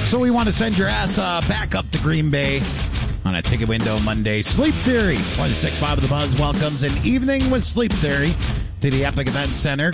So we want to send your ass back up to Green Bay on a Ticket Window Monday. Sleep Theory, 165 of the Buzz welcomes an evening with Sleep Theory to the Epic Event Center.